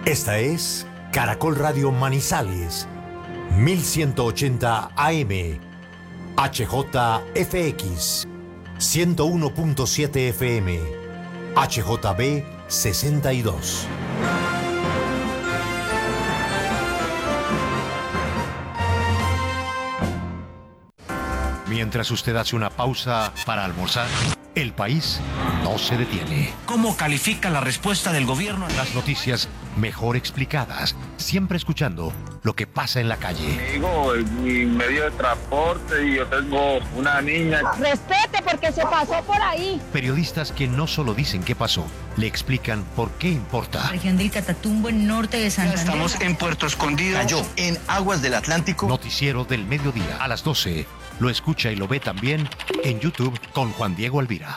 Esta es Caracol Radio Manizales, 1180 AM, HJFX, 101.7 FM, HJB 62. Mientras usted hace una pausa para almorzar, el país no se detiene. ¿Cómo califica la respuesta del gobierno? Las noticias mejor explicadas, siempre escuchando lo que pasa en la calle. Digo, mi medio de transporte y yo tengo una niña. Respete porque se pasó por ahí. Periodistas que no solo dicen qué pasó, le explican por qué importa. Región del Catatumbo, en norte de Santander. Estamos en Puerto Escondido. Cayó en aguas del Atlántico. Noticiero del mediodía a las 12. Lo escucha y lo ve también en YouTube con Juan Diego Alvira.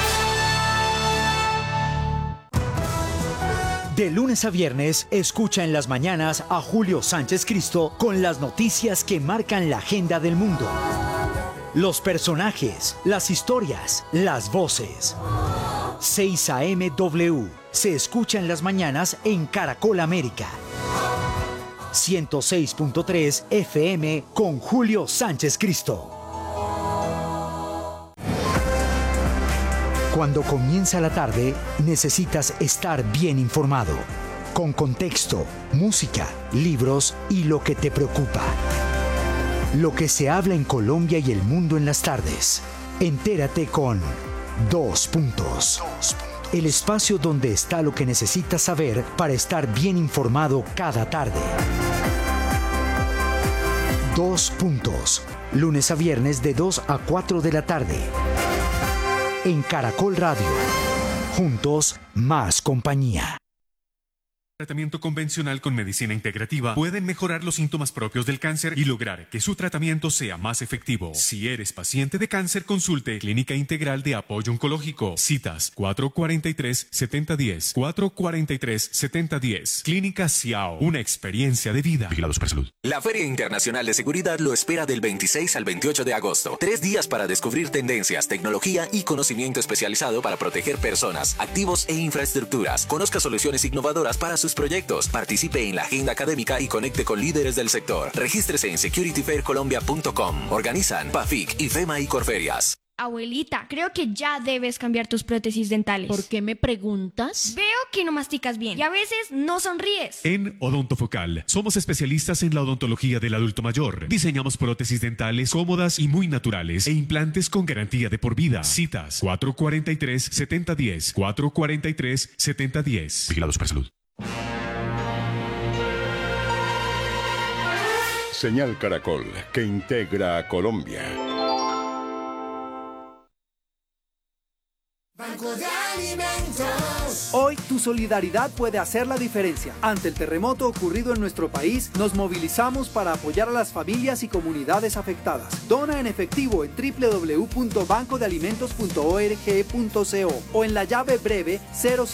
De lunes a viernes, escucha en las mañanas a Julio Sánchez Cristo con las noticias que marcan la agenda del mundo. Los personajes, las historias, las voces. 6 AM W se escucha en las mañanas en Caracol América. 106.3 FM con Julio Sánchez Cristo. Cuando comienza la tarde, necesitas estar bien informado, con contexto, música, libros y lo que te preocupa. Lo que se habla en Colombia y el mundo en las tardes. Entérate con 2 Puntos. El espacio donde está lo que necesitas saber para estar bien informado cada tarde. 2 Puntos. Lunes a viernes de 2 a 4 de la tarde. En Caracol Radio. Juntos, más compañía. Tratamiento convencional con medicina integrativa pueden mejorar los síntomas propios del cáncer y lograr que su tratamiento sea más efectivo. Si eres paciente de cáncer, consulte Clínica Integral de Apoyo Oncológico. Citas 443-7010. 443-7010. Clínica Ciao. Una experiencia de vida. Vigilado Supersalud. La Feria Internacional de Seguridad lo espera del 26 al 28 de agosto. 3 días para descubrir tendencias, tecnología y conocimiento especializado para proteger personas, activos e infraestructuras. Conozca soluciones innovadoras para sus proyectos. Participe en la agenda académica y conecte con líderes del sector. Regístrese en securityfaircolombia.com. Organizan PAFIC, IFEMA y Corferias. Abuelita, creo que ya debes cambiar tus prótesis dentales. ¿Por qué me preguntas? Veo que no masticas bien y a veces no sonríes. En Odontofocal somos especialistas en la odontología del adulto mayor. Diseñamos prótesis dentales cómodas y muy naturales e implantes con garantía de por vida. Citas 443-7010. 443-7010. Vigilado Supersalud. Señal Caracol, que integra a Colombia. Banco de Alimentos. Hoy tu solidaridad puede hacer la diferencia. Ante el terremoto ocurrido en nuestro país, nos movilizamos para apoyar a las familias y comunidades afectadas. Dona en efectivo en www.bancodealimentos.org.co o en la llave breve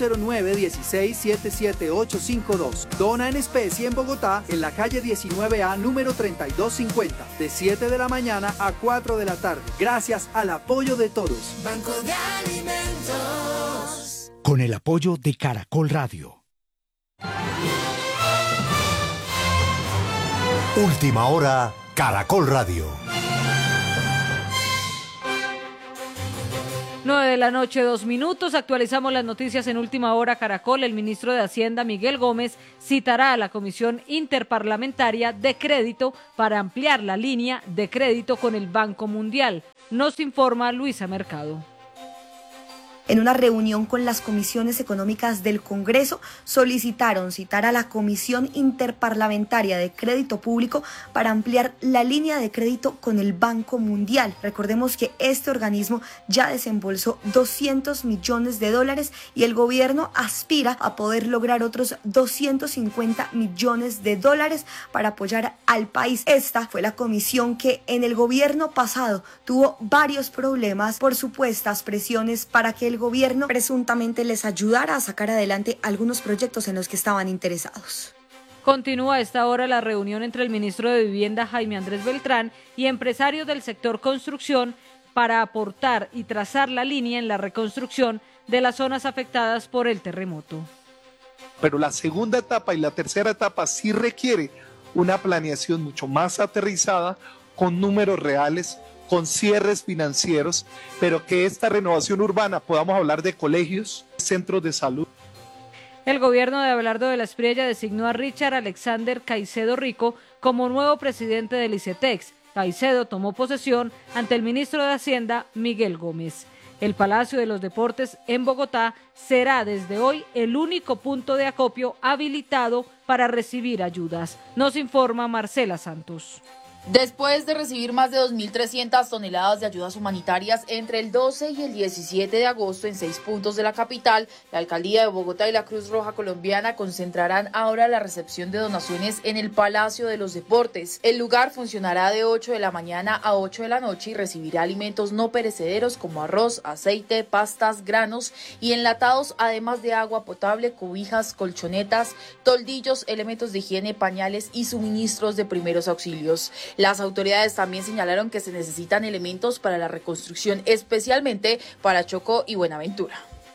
009-16-77852. Dona en especie en Bogotá, en la calle 19A, número 3250, de 7 de la mañana a 4 de la tarde. Gracias al apoyo de todos. Banco de Alimentos. Con el apoyo de Caracol Radio. Última hora, Caracol Radio. 9:02 p.m. Actualizamos las noticias en Última Hora Caracol. El ministro de Hacienda, Miguel Gómez, citará a la Comisión Interparlamentaria de Crédito para ampliar la línea de crédito con el Banco Mundial. Nos informa Luisa Mercado. En una reunión con las comisiones económicas del Congreso, solicitaron citar a la Comisión Interparlamentaria de Crédito Público para ampliar la línea de crédito con el Banco Mundial. Recordemos que este organismo ya desembolsó $200 millones y el gobierno aspira a poder lograr otros $250 millones para apoyar al país. Esta fue la comisión que en el gobierno pasado tuvo varios problemas por supuestas presiones para que el gobierno presuntamente les ayudara a sacar adelante algunos proyectos en los que estaban interesados. Continúa a esta hora la reunión entre el ministro de Vivienda, Jaime Andrés Beltrán, y empresarios del sector construcción para aportar y trazar la línea en la reconstrucción de las zonas afectadas por el terremoto. pero la segunda etapa y la tercera etapa sí requiere una planeación mucho más aterrizada, con números reales, con cierres financieros, pero que esta renovación urbana podamos hablar de colegios, centros de salud. El gobierno de Abelardo de la Espriella designó a Richard Alexander Caicedo Rico como nuevo presidente del ICETEX. Caicedo tomó posesión ante el ministro de Hacienda, Miguel Gómez. El Palacio de los Deportes en Bogotá será desde hoy el único punto de acopio habilitado para recibir ayudas. Nos informa Marcela Santos. Después de recibir más de 2.300 toneladas de ayudas humanitarias entre el 12 y el 17 de agosto en 6 puntos de la capital, la Alcaldía de Bogotá y la Cruz Roja Colombiana concentrarán ahora la recepción de donaciones en el Palacio de los Deportes. El lugar funcionará de 8 de la mañana a 8 de la noche y recibirá alimentos no perecederos como arroz, aceite, pastas, granos y enlatados, además de agua potable, cobijas, colchonetas, toldillos, elementos de higiene, pañales y suministros de primeros auxilios. Las autoridades también señalaron que se necesitan elementos para la reconstrucción, especialmente para Chocó y Buenaventura.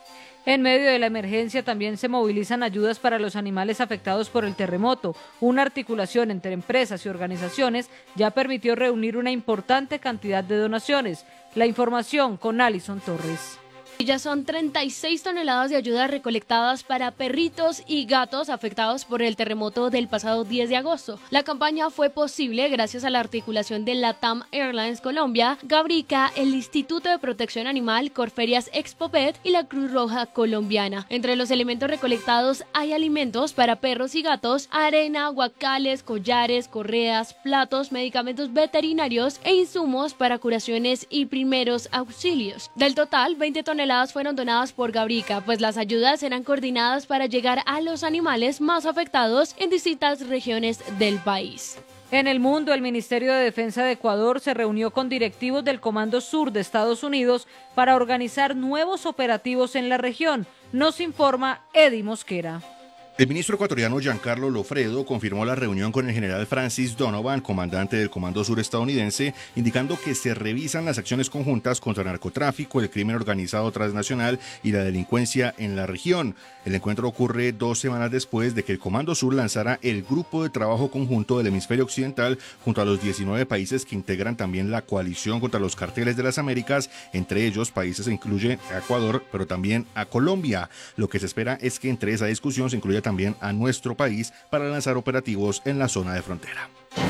En medio de la emergencia también se movilizan ayudas para los animales afectados por el terremoto. Una articulación entre empresas y organizaciones ya permitió reunir una importante cantidad de donaciones. La información con Alison Torres. Ya son 36 toneladas de ayuda recolectadas para perritos y gatos afectados por el terremoto del pasado 10 de agosto. La campaña fue posible gracias a la articulación de LATAM Airlines Colombia, Gabrica, el Instituto de Protección Animal, Corferias Expopet y la Cruz Roja Colombiana. Entre los elementos recolectados hay alimentos para perros y gatos, arena, guacales, collares, correas, platos, medicamentos veterinarios e insumos para curaciones y primeros auxilios. Del total, 20 toneladas fueron donadas por Gabrica, pues las ayudas serán coordinadas para llegar a los animales más afectados en distintas regiones del país. En el mundo, el Ministerio de Defensa de Ecuador se reunió con directivos del Comando Sur de Estados Unidos para organizar nuevos operativos en la región. Nos informa Eddie Mosquera. El ministro ecuatoriano Giancarlo Lofredo confirmó la reunión con el general Francis Donovan, comandante del Comando Sur estadounidense, indicando que se revisan las acciones conjuntas contra el narcotráfico, el crimen organizado transnacional y la delincuencia en la región. El encuentro ocurre 2 semanas después de que el Comando Sur lanzara el Grupo de Trabajo Conjunto del Hemisferio Occidental junto a los 19 países que integran también la coalición contra los carteles de las Américas. Entre ellos, países incluye a Ecuador, pero también a Colombia. Lo que se espera es que entre esa discusión se incluya también a nuestro país para lanzar operativos en la zona de frontera.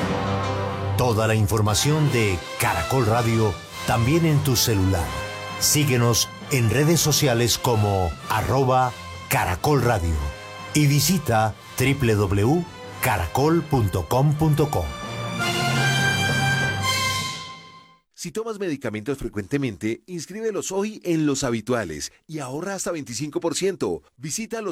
Toda la información de Caracol Radio también en tu celular. Síguenos en redes sociales como @Caracol Radio y visita www.caracol.com.co. Si tomas medicamentos frecuentemente, inscríbelos hoy en Los Habituales y ahorra hasta 25%. Visita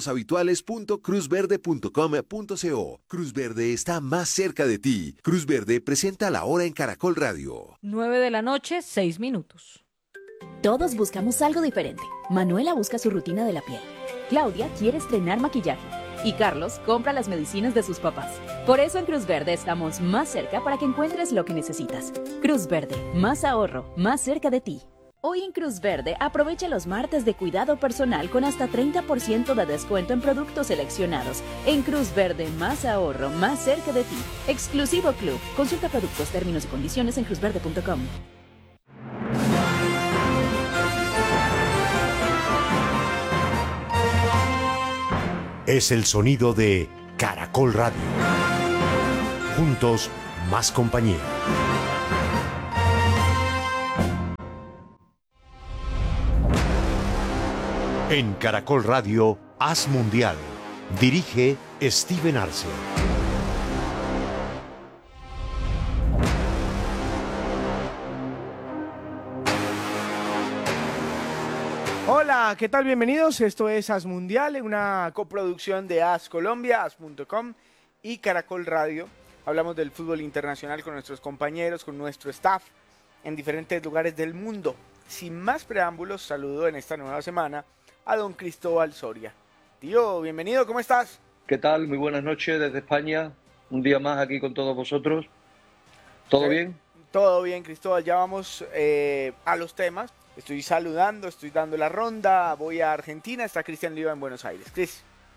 loshabituales.cruzverde.com.co. Cruz Verde está más cerca de ti. Cruz Verde presenta la hora en Caracol Radio. 9 de la noche, 6 minutos. Todos buscamos algo diferente. Manuela busca su rutina de la piel. Claudia quiere estrenar maquillaje. Y Carlos compra las medicinas de sus papás. Por eso en Cruz Verde estamos más cerca para que encuentres lo que necesitas. Cruz Verde, más ahorro, más cerca de ti. Hoy en Cruz Verde aprovecha los martes de cuidado personal con hasta 30% de descuento en productos seleccionados. En Cruz Verde, más ahorro, más cerca de ti. Exclusivo Club. Consulta productos, términos y condiciones en cruzverde.com. Es el sonido de Caracol Radio. Juntos, más compañía. En Caracol Radio, Haz Mundial. Dirige Steven Arce. Hola, ¿qué tal? Bienvenidos. Esto es Haz Mundial, una coproducción de Haz Colombia, Haz.com y Caracol Radio. Hablamos del fútbol internacional con nuestros compañeros, con nuestro staff en diferentes lugares del mundo. Sin más preámbulos, saludo en esta nueva semana a don Cristóbal Soria. Tío, bienvenido, ¿cómo estás? ¿Qué tal? Muy buenas noches desde España. Un día más aquí con todos vosotros. ¿Todo bien? Todo bien, Cristóbal. Ya vamos a los temas. Estoy saludando, estoy dando la ronda, voy a Argentina, está Cristian Liva en Buenos Aires. Cris.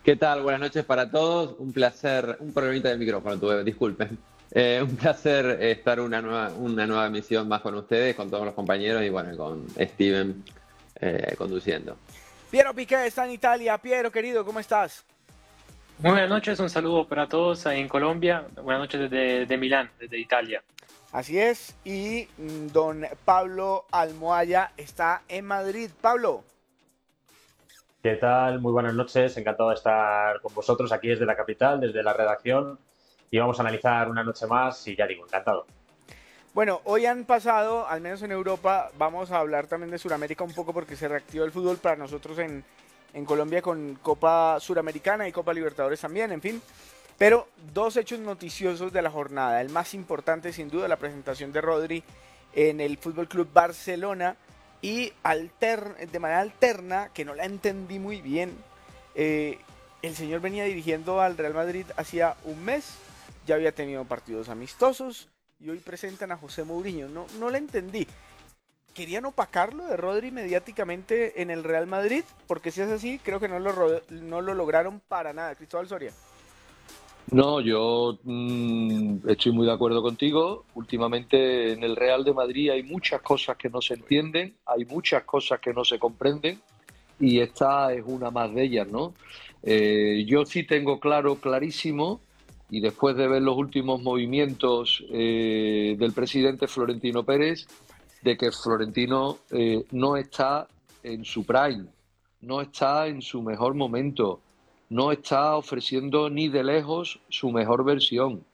¿Qué tal? Buenas noches para todos. Un placer, un problemita de micrófono tuve, disculpen. Un placer estar una nueva emisión más con ustedes, con todos los compañeros y bueno, con Steven conduciendo. Piero Piqué está en Italia. Piero, querido, ¿cómo estás? Muy buenas noches, un saludo para todos ahí en Colombia. Buenas noches desde Milán, desde Italia. Así es, y don Pablo Almohaya está en Madrid. Pablo. ¿Qué tal? Muy buenas noches, encantado de estar con vosotros aquí desde la capital, desde la redacción, y vamos a analizar una noche más y ya digo, encantado. Bueno, hoy han pasado, al menos en Europa, vamos a hablar también de Sudamérica un poco porque se reactivó el fútbol para nosotros en Colombia con Copa Suramericana y Copa Libertadores también, en fin. Pero dos hechos noticiosos de la jornada. El más importante, sin duda, la presentación de Rodri en el Fútbol Club Barcelona. Y de manera alterna, que no la entendí muy bien, el señor venía dirigiendo al Real Madrid hacía un mes, ya había tenido partidos amistosos y hoy presentan a José Mourinho. No la entendí. ¿Querían opacarlo de Rodri mediáticamente en el Real Madrid? Porque si es así, creo que no lo lograron para nada. Cristóbal Soria. No, yo estoy muy de acuerdo contigo. Últimamente en el Real de Madrid hay muchas cosas que no se entienden, hay muchas cosas que no se comprenden y esta es una más de ellas, ¿no? Yo sí tengo clarísimo, y después de ver los últimos movimientos del presidente Florentino Pérez, de que Florentino no está en su prime, no está en su mejor momento, no está ofreciendo ni de lejos su mejor versión.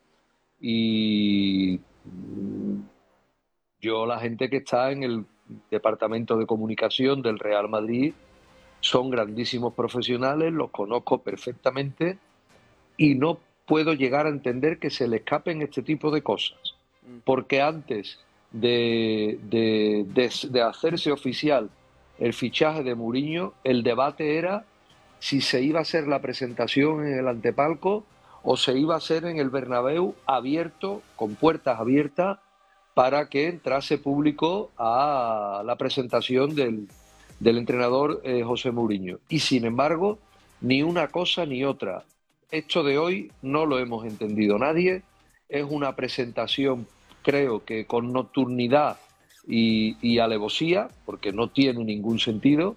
Y yo, la gente que está en el departamento de comunicación del Real Madrid, son grandísimos profesionales, los conozco perfectamente y no puedo llegar a entender que se le escapen este tipo de cosas. Porque antes de hacerse oficial el fichaje de Mourinho, el debate era si se iba a hacer la presentación en el antepalco o se iba a hacer en el Bernabéu abierto, con puertas abiertas, para que entrase público a la presentación del entrenador José Mourinho. Y sin embargo, ni una cosa ni otra. Esto de hoy no lo hemos entendido nadie. Es una presentación, creo que con nocturnidad y alevosía, porque no tiene ningún sentido.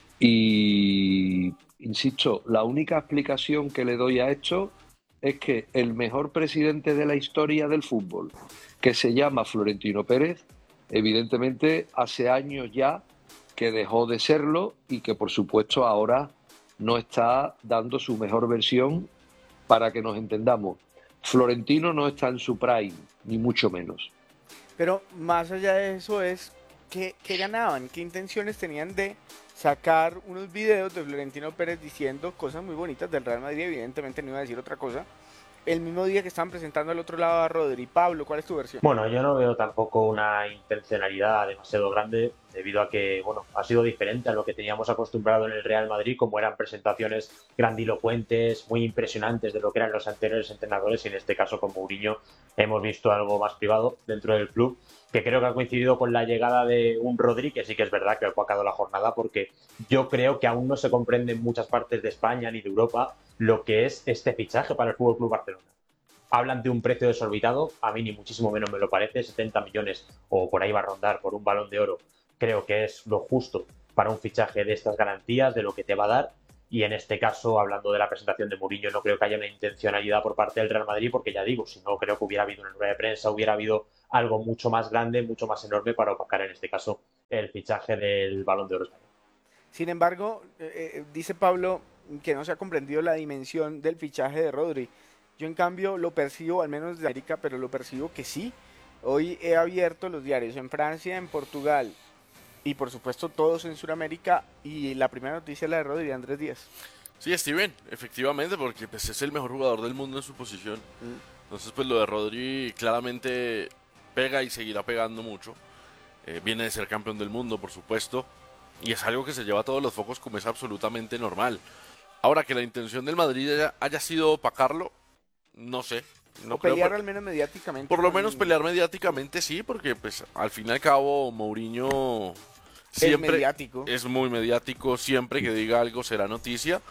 Y insisto, la única explicación que le doy a esto es que el mejor presidente de la historia del fútbol, que se llama Florentino Pérez, evidentemente hace años ya que dejó de serlo y que por supuesto ahora no está dando su mejor versión. Para que nos entendamos, Florentino no está en su prime, ni mucho menos. Pero más allá de eso es, ¿qué ganaban? ¿Qué intenciones tenían de sacar unos videos de Florentino Pérez diciendo cosas muy bonitas del Real Madrid? Evidentemente no iba a decir otra cosa. El mismo día que estaban presentando al otro lado a Rodri. Pablo, ¿cuál es tu versión? Bueno, yo no veo tampoco una intencionalidad demasiado grande, debido a que, bueno, ha sido diferente a lo que teníamos acostumbrado en el Real Madrid, como eran presentaciones grandilocuentes, muy impresionantes de lo que eran los anteriores entrenadores, y en este caso con Mourinho hemos visto algo más privado dentro del club, que creo que ha coincidido con la llegada de un Rodri, que sí que es verdad que ha opacado la jornada, porque yo creo que aún no se comprende en muchas partes de España ni de Europa lo que es este fichaje para el FC Barcelona. Hablan de un precio desorbitado, a mí ni muchísimo menos me lo parece, 70 millones o por ahí va a rondar por un Balón de Oro, creo que es lo justo para un fichaje de estas garantías, de lo que te va a dar, y en este caso, hablando de la presentación de Mourinho, no creo que haya una intencionalidad por parte del Real Madrid, porque ya digo, si no, creo que hubiera habido una rueda de prensa, hubiera habido algo mucho más grande, mucho más enorme para opacar en este caso el fichaje del Balón de Oro español. Sin embargo, dice Pablo que no se ha comprendido la dimensión del fichaje de Rodri. Yo en cambio lo percibo, al menos de América, pero lo percibo que sí. Hoy he abierto los diarios en Francia, en Portugal y por supuesto todos en Sudamérica, y la primera noticia es la de Rodri, de Andrés Díaz. Sí, Steven, efectivamente, porque pues, es el mejor jugador del mundo en su posición. Entonces pues lo de Rodri claramente pega y seguirá pegando mucho. Viene de ser campeón del mundo, por supuesto, y es algo que se lleva a todos los focos como es absolutamente normal. Ahora, que la intención del Madrid haya sido opacarlo, no sé. No o pelear al menos mediáticamente. Por lo menos pelear mediáticamente sí, porque pues al fin y al cabo Mourinho siempre es mediático. Es muy mediático, siempre que diga algo será noticia.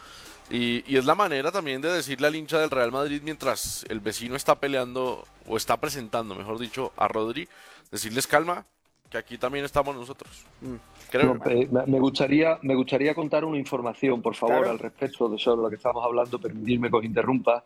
Y es la manera también de decirle al hincha del Real Madrid mientras el vecino está peleando, o está presentando, mejor dicho, a Rodri, decirles calma, que aquí también estamos nosotros. Creo. No, me gustaría contar una información, por favor, Claro. al respecto de sobre lo que estamos hablando, permitirme que os interrumpa.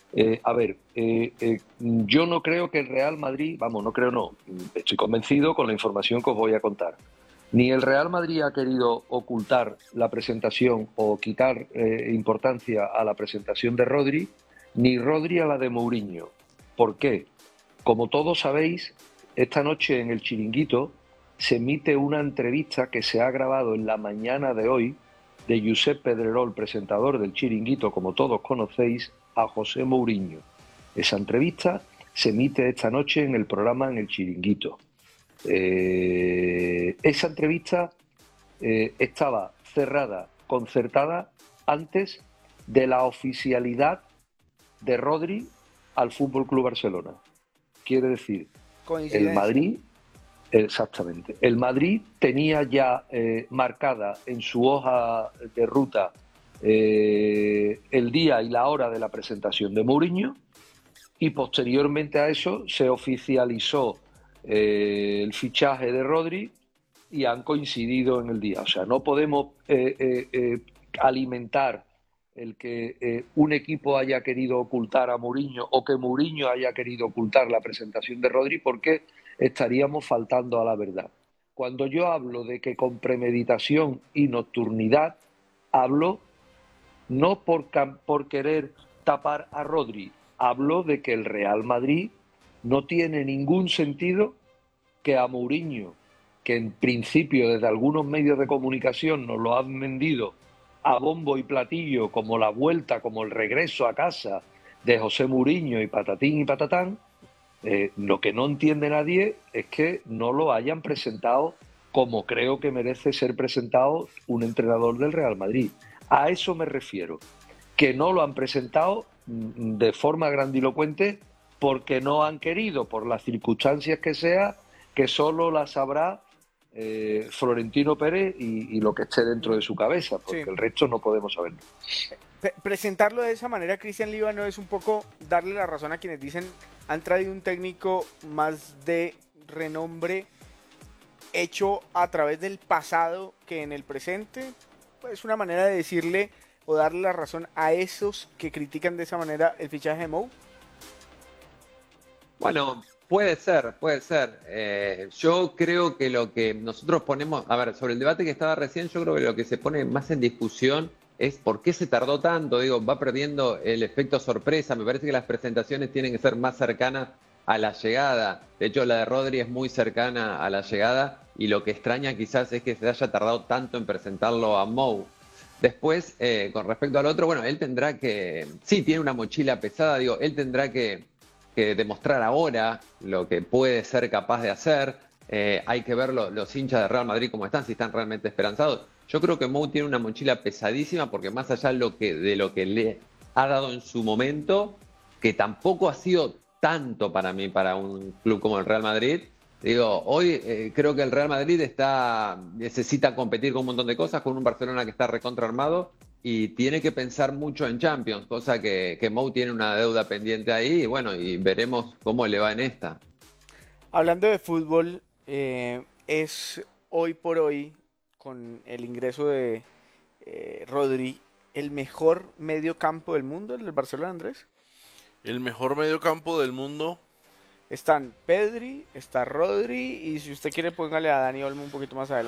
Yo no creo que el Real Madrid, estoy convencido con la información que os voy a contar. Ni el Real Madrid ha querido ocultar la presentación o quitar importancia a la presentación de Rodri, ni Rodri a la de Mourinho. ¿Por qué? Como todos sabéis, esta noche en el Chiringuito se emite una entrevista que se ha grabado en la mañana de hoy de Josep Pedrerol, presentador del Chiringuito, como todos conocéis, a José Mourinho. Esa entrevista se emite esta noche en el programa En el Chiringuito. Esa entrevista estaba cerrada, concertada, antes de la oficialidad de Rodri al Fútbol Club Barcelona. Quiere decir, el Madrid, exactamente, el Madrid tenía ya marcada en su hoja de ruta el día y la hora de la presentación de Mourinho, y posteriormente a eso se oficializó el fichaje de Rodri y han coincidido en el día. O sea, no podemos alimentar el que un equipo haya querido ocultar a Mourinho o que Mourinho haya querido ocultar la presentación de Rodri, porque estaríamos faltando a la verdad. Cuando yo hablo de que con premeditación y nocturnidad, hablo no por querer tapar a Rodri, hablo de que el Real Madrid no tiene ningún sentido que a Mourinho, que en principio desde algunos medios de comunicación nos lo han vendido a bombo y platillo como la vuelta, como el regreso a casa de José Mourinho y patatín y patatán, lo que no entiende nadie es que no lo hayan presentado como creo que merece ser presentado un entrenador del Real Madrid. A eso me refiero, que no lo han presentado de forma grandilocuente porque no han querido, por las circunstancias que sea, que solo las sabrá Florentino Pérez y lo que esté dentro de su cabeza, porque el resto no podemos saberlo. Presentarlo de esa manera, Cristian Líbano, es un poco darle la razón a quienes dicen han traído un técnico más de renombre hecho a través del pasado que en el presente. Pues una manera de decirle o darle la razón a esos que critican de esa manera el fichaje de Mou. Bueno, puede ser. Yo creo que lo que nosotros ponemos, a ver, sobre el debate que estaba recién, yo creo que lo que se pone más en discusión es por qué se tardó tanto. Digo, va perdiendo el efecto sorpresa. Me parece que las presentaciones tienen que ser más cercanas a la llegada. De hecho, la de Rodri es muy cercana a la llegada y lo que extraña quizás es que se haya tardado tanto en presentarlo a Mou. Después, con respecto al otro, bueno, él tendrá que, sí, tiene una mochila pesada, digo, él tendrá que demostrar ahora lo que puede ser capaz de hacer. Hay que ver los hinchas de Real Madrid cómo están, si están realmente esperanzados. Yo creo que Mou tiene una mochila pesadísima porque más allá de lo que le ha dado en su momento, que tampoco ha sido tanto para mí, para un club como el Real Madrid. Digo, hoy creo que el Real Madrid necesita competir con un montón de cosas, con un Barcelona que está recontra armado y tiene que pensar mucho en Champions, cosa que Mou tiene una deuda pendiente ahí y bueno, y veremos cómo le va en esta. Hablando de fútbol, es hoy por hoy, con el ingreso de Rodri, el mejor medio campo del mundo, el del Barcelona, Andrés. El mejor medio campo del mundo. Están Pedri, está Rodri y si usted quiere póngale a Dani Olmo un poquito más adelante.